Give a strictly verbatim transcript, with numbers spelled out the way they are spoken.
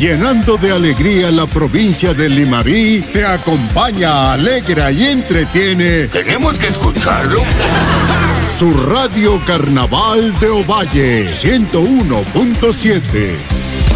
llenando de alegría la provincia de Limarí, te acompaña, alegra y entretiene. Tenemos que escucharlo. Su Radio Carnaval de Ovalle, ciento uno punto siete.